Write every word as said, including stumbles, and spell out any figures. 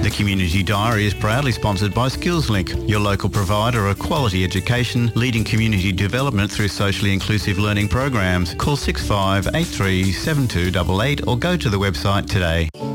The Community Diary is proudly sponsored by SkillsLink, your local provider of quality education, leading community development through socially inclusive learning programs. Call six five eight three seven two eight eight or go to the website today.